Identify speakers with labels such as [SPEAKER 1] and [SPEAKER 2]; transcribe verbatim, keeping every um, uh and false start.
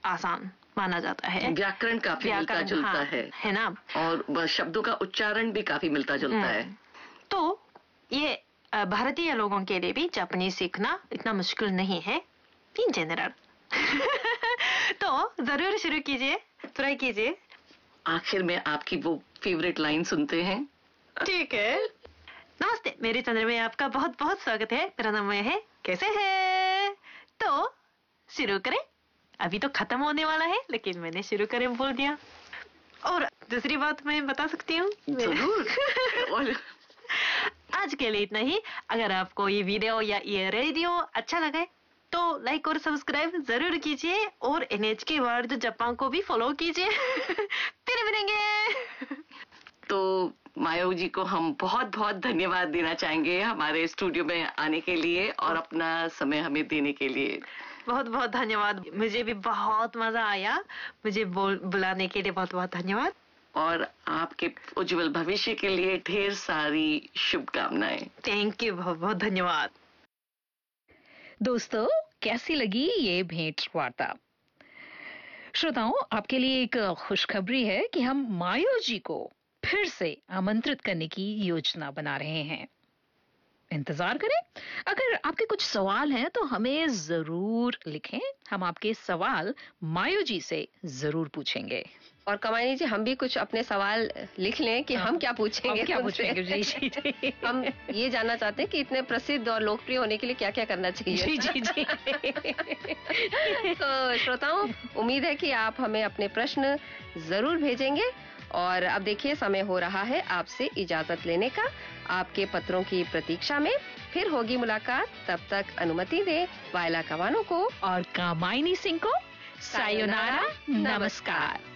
[SPEAKER 1] आसान माना जाता है।
[SPEAKER 2] व्याकरण काफी मिलता जुलता
[SPEAKER 1] हाँ,
[SPEAKER 2] है
[SPEAKER 1] है ना,
[SPEAKER 2] और शब्दों का उच्चारण भी काफी मिलता जुलता है।
[SPEAKER 1] तो ये भारतीय लोगों के लिए भी जापानीज सीखना इतना मुश्किल नहीं है इन जनरल। तो जरूर शुरू कीजिए, ट्राई कीजिए।
[SPEAKER 2] आखिर में आपकी वो फेवरेट लाइन सुनते हैं।
[SPEAKER 1] ठीक है। नमस्ते, मेरे चैनल में आपका बहुत बहुत स्वागत है। मेरा नाम है, कैसे है? तो शुरू करें। अभी तो खत्म होने वाला है, लेकिन मैंने शुरू करें बोल दिया। और दूसरी बात मैं बता सकती हूँ?
[SPEAKER 2] जरूर।
[SPEAKER 1] आज के लिए इतना ही। अगर आपको ये वीडियो या ये रेडियो अच्छा लगे तो लाइक और सब्सक्राइब जरूर कीजिए और एनएचके वर्ल्ड जापान को भी फॉलो कीजिए। फिर मिलेंगे।
[SPEAKER 2] तो मायो जी को हम बहुत बहुत धन्यवाद देना चाहेंगे हमारे स्टूडियो में आने के लिए और अपना समय हमें देने के लिए।
[SPEAKER 1] बहुत बहुत धन्यवाद, मुझे भी बहुत मजा आया। मुझे बुलाने के लिए बहुत बहुत धन्यवाद
[SPEAKER 2] और आपके उज्जवल भविष्य के लिए ढेर सारी शुभकामनाएं।
[SPEAKER 1] थैंक यू, बहुत बहुत धन्यवाद।
[SPEAKER 3] दोस्तों, कैसी लगी ये भेंट वार्ता? श्रोताओं, आपके लिए एक खुशखबरी है कि हम मायो जी को फिर से आमंत्रित करने की योजना बना रहे हैं। इंतजार करें। अगर आपके कुछ सवाल हैं तो हमें जरूर लिखें। हम आपके सवाल मायो जी से जरूर पूछेंगे।
[SPEAKER 4] और कमानी जी, हम भी कुछ अपने सवाल लिख लें कि हम क्या पूछेंगे।
[SPEAKER 3] क्या पूछेंगे? जी जी जी।
[SPEAKER 4] हम ये जानना चाहते हैं कि इतने प्रसिद्ध और लोकप्रिय होने के लिए क्या क्या करना चाहिए।
[SPEAKER 3] जी जी जी।
[SPEAKER 4] तो श्रोताओं, उम्मीद है कि आप हमें अपने प्रश्न जरूर भेजेंगे। और अब देखिए, समय हो रहा है आपसे इजाजत लेने का। आपके पत्रों की प्रतीक्षा में फिर होगी मुलाकात। तब तक अनुमति दें वायला कवानो को
[SPEAKER 3] और कामायनी सिंह को। सायोनारा, नमस्कार।